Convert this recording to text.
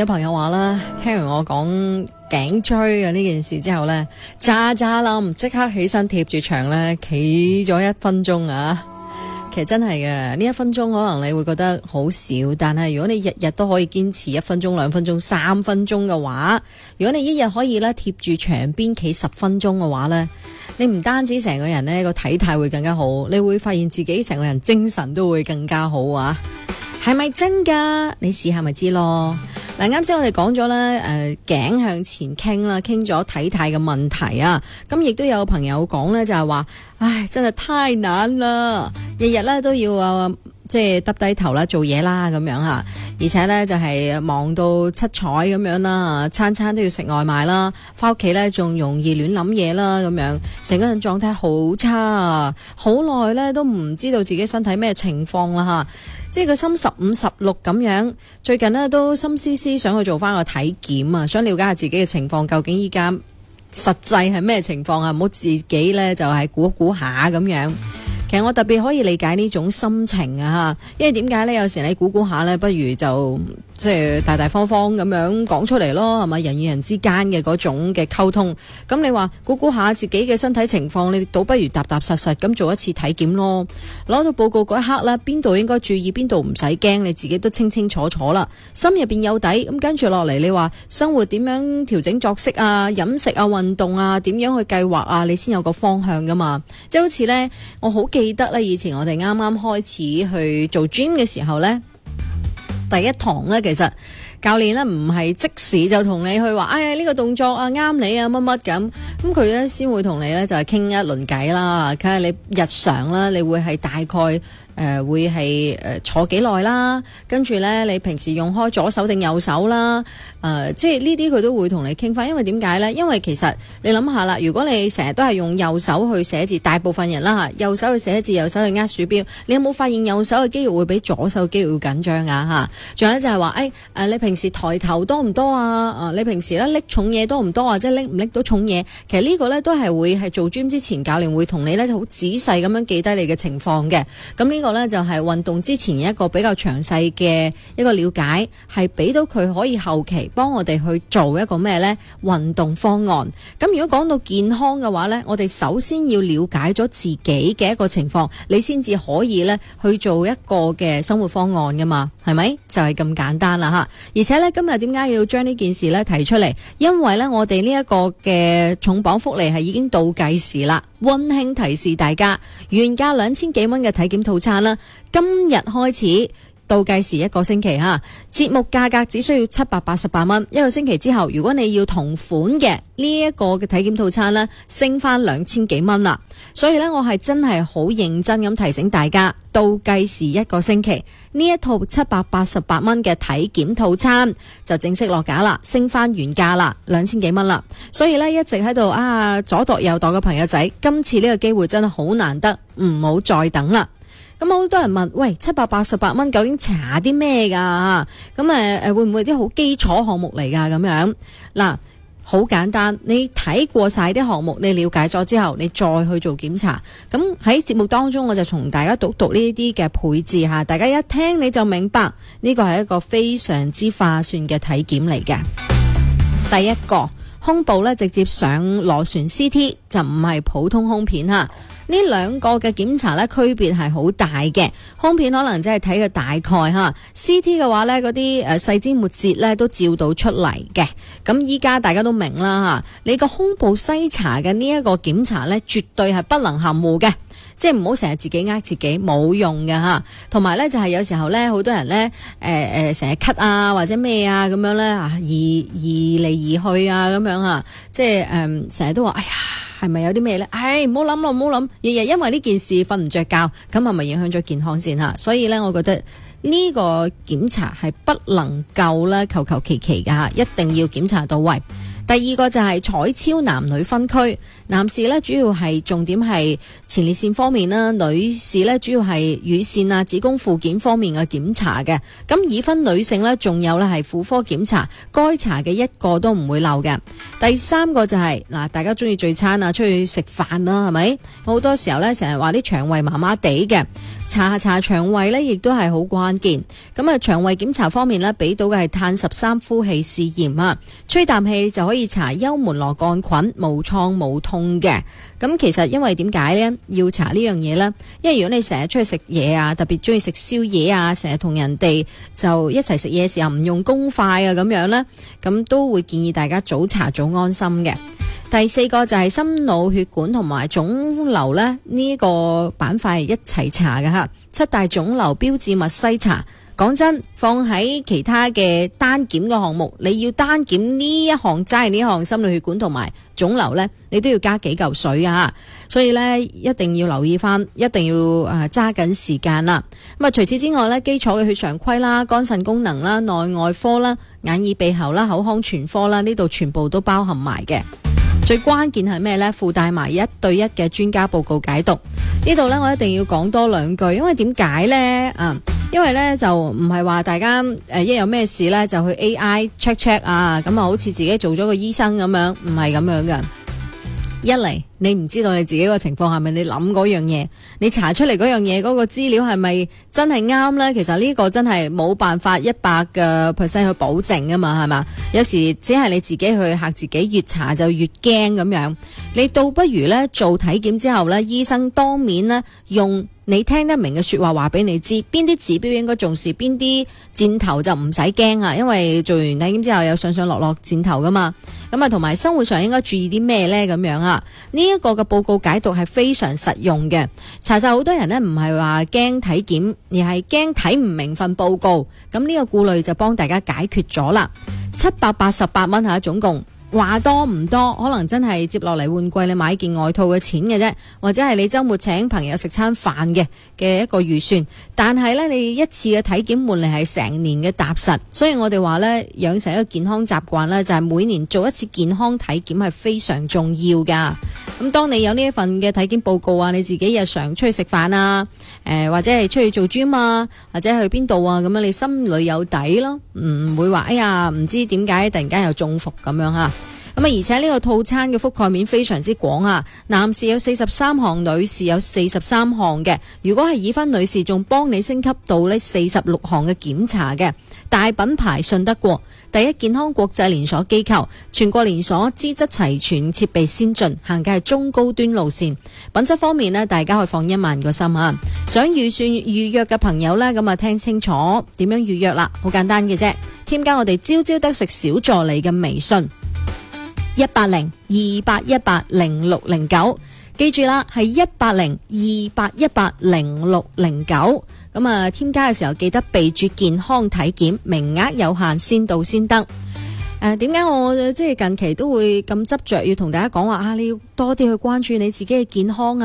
有朋友話啦，聽完我講頸椎嘅呢件事之後呢，咋冧即刻起身貼住牆呢，企咗1分鐘啊！其實真係嘅，呢1分鐘可能你會覺得好少，但係如果你日日都可以堅持1分鐘、2分鐘、3分鐘嘅話，如果你一日可以咧貼住牆邊企10分鐘嘅話呢，你唔單止成個人呢個體態會更加好，你會發現自己成個人精神都會更加好啊！係咪真噶？你試下咪知咯。嗱，啱先我哋講咗咧，頸向前傾啦，傾咗體態嘅問題啊。咁亦都有朋友講咧，就係話，唉，真係太難啦，日日咧都要即係耷低頭啦，做嘢啦咁樣吓，而且咧就係忙到七彩咁樣啦，餐餐都要食外賣啦，翻屋企咧仲容易亂諗嘢啦，咁樣成個人狀態好差啊，好耐咧都唔知道自己身體咩情況啦吓。即係個心15、16咁樣，最近呢都心思思想去做翻個體檢啊，想了解下自己嘅情況，究竟依家實際係咩情況啊？唔好自己呢就係估下咁樣。其實我特別可以理解呢種心情啊，因為點解呢？有時你估下呢，不如就即係大大方方咁樣講出嚟咯，係咪？人與人之間嘅嗰種嘅溝通，咁你話估下自己嘅身體情況，你倒不如踏踏實實咁做一次體檢咯。攞到報告嗰一刻啦，邊度應該注意，邊度唔使驚，你自己都清清楚楚啦，心入邊有底。咁跟住落嚟，你話生活點樣調整作息啊、飲食啊、運動啊，點樣去計劃啊，你先有個方向噶嘛。即係好似呢，我好記得咧，以前我哋啱啱開始去做 gym 嘅時候呢，第一堂呢，其實教練呢唔係即時就同你去話，哎呀呢個動作啊啱你啊乜乜咁，咁佢呢先會同你呢就係傾一輪偈啦，睇下你日常啦，你會係大概會係坐幾耐啦，跟住呢，你平時用開左手定右手啦，即係呢啲佢都會同你傾翻，因為點解呢？因為其實你諗下啦，如果你成日都係用右手去寫字，大部分人啦右手去寫字，右手去握鼠標，你有冇發現右手嘅肌肉會比左手肌肉緊張啊？仲有就係話你平時抬頭多唔多啊？你平時咧拎重嘢多唔多啊？即係拎唔拎到重嘢？其實呢個呢都係會係做 gym 之前，教練會同你呢好仔細咁樣記低你嘅情況嘅。咁呢個呢就係運動之前一個比較詳細嘅一個了解，係俾到佢可以後期幫我哋去做一個咩呢運動方案。咁如果講到健康嘅話呢，我哋首先要了解咗自己嘅一個情況，你先至可以呢去做一個嘅生活方案噶嘛，係咪？就係咁簡單啦吓。而且呢，今日點解要將呢件事呢提出嚟？因為呢，我哋呢一個嘅重磅福利係已經倒計時啦。溫馨提示大家，原價2000幾蚊嘅體檢套餐啦，今日開始倒計時1個星期吓，節目價格只需要788蚊，一個星期之後，如果你要同款嘅呢一個嘅體檢套餐呢，升翻2000幾蚊啦。所以呢，我係真係好認真咁提醒大家，倒計時1個星期，呢一套788蚊嘅體檢套餐就正式落架啦，升翻原價啦，2000幾蚊啦。所以呢，一直喺度左度右度嘅朋友仔，今次呢個機會真係好難得，唔好再等啦。咁好多人問，喂，788蚊究竟查啲咩噶？咁會唔會啲好基礎項目嚟噶？咁樣嗱，好簡單，你睇過晒啲項目，你了解咗之後，你再去做檢查。咁喺節目當中，我就同大家讀呢啲嘅配置吓，大家一聽你就明白，呢個係一個非常之划算嘅體檢嚟嘅。第一個，胸部咧直接上螺旋 CT， 就唔係普通胸片吓。呢兩個嘅檢查咧區別係好大嘅，胸片可能只係睇個大概吓，CT 嘅話咧嗰啲細枝末節咧都照到出嚟嘅。咁依家大家都明啦吓，你個胸部篩查嘅呢一個檢查咧，絕對係不能含糊嘅。即係唔好成日自己呃自己，冇用嘅吓。同埋咧就係有時候咧，好多人咧成日咳啊或者咩啊咁樣咧移嚟移去啊咁樣啊，即係成日都話哎呀係咪有啲咩咧？唔好諗咯，唔好諗，日日因為呢件事瞓唔着覺，咁係咪影響咗健康先吓？所以咧，我覺得呢個檢查係不能夠咧求求其其嘅吓，一定要檢查到位。第二個就係彩超男女分區， 男士呢，主要係重點係前列腺方面啦，女士呢，主要係乳腺啊、子宮附件方面嘅檢查嘅。咁已婚女性呢，仲有呢係婦科檢查，該查嘅一個都唔會漏嘅。第三個就係嗱，大家中意聚餐啊，出去食飯啦，係咪？好多時候呢，成日話啲腸胃麻麻地嘅，查腸胃呢，亦都係好關鍵。咁啊，腸胃檢查方面呢，俾到嘅係碳13呼氣試驗啊，吹啖氣就可以查幽門螺桿菌，無創無痛嘅。咁其實因為點解呢？要查呢樣嘢呢？因為如果你成日出去食嘢啊，特別中意食宵夜啊，成日同人哋就一齊食嘢嘅時候唔用公筷啊咁樣呢，咁都會建議大家早查早安心嘅。第四個就係心腦血管同埋腫瘤呢，呢個板塊係一齊查嘅吓。7大腫瘤標誌物篩查，講真，放喺其他嘅單檢嘅項目，你要單檢呢一項，齋呢項心腦血管同埋腫瘤呢，你都要加幾嚿水啊！所以呢，一定要留意翻，一定要揸緊時間啦。咁啊，除此之外呢，基礎嘅血常規啦、肝腎功能啦、內外科啦、眼耳鼻喉啦、口腔全科啦，呢度全部都包含埋嘅。最關鍵係咩呢？附帶埋1對1嘅專家報告解讀。呢度呢，我一定要講多兩句，因為點解呢？因為呢，就唔係話大家一有咩事呢，就去 AI check 啊，咁啊好似自己做咗個醫生咁樣，唔係咁樣嘅。一嚟你唔知道你自己個情況係咪你諗嗰樣嘢，你查出嚟嗰樣嘢嗰個資料係咪真係啱呢？其實呢個真係冇辦法100% 去保證噶嘛，係嘛？有時只係你自己去嚇自己，越查就越驚咁樣。你倒不如呢，做體檢之後呢，醫生當面呢，用你聽得明嘅說話話俾你知，邊啲指標應該重視，邊啲箭頭就唔使驚啊，因為做完體檢之後有上上落落箭頭噶嘛。咁啊，同埋生活上應該注意啲咩呢？咁樣啊，呢一個嘅報告解讀係非常實用嘅。查實好多人呢，唔係話驚體檢，而係驚睇唔明份報告。咁呢個顧慮就幫大家解決咗啦。788蚊吓，總共。話多唔多，可能真係接落嚟換季你買件外套嘅錢嘅啫，或者係你周末請朋友食餐飯嘅一個預算。但係呢，你一次嘅體檢換嚟係成年嘅踏實，所以我哋話呢，養成一個健康習慣呢，就係每年做一次健康體檢係非常重要噶。咁當你有呢一份嘅體檢報告啊，你自己日常出去食飯啊，或者係出去做 gym 啊，或者去邊度啊，咁樣你心裏有底咯，唔會話哎呀唔知點解突然間又中伏咁樣吓。咁啊，而且呢個套餐嘅覆蓋面非常之廣啊，男士有43項，女士有43項嘅。如果係已婚女士，仲幫你升級到呢46項嘅檢查嘅。大品牌信得過，第一健康國際連鎖機構，全國連鎖，資質齊全，設備先進，行嘅係中高端路線。品質方面呢，大家可以放1萬個心啊！想預約嘅朋友呢，咁啊聽清楚點樣預約啦，好簡單嘅啫，添加我哋朝朝得食小助理嘅微信。18028180609，記住啦，係18028180609。咁啊，添加嘅時候記得備注健康體檢，名額有限，先到先得。點解我即係近期都會咁執着要同大家講話啊？你要多啲去關注你自己嘅健康啊！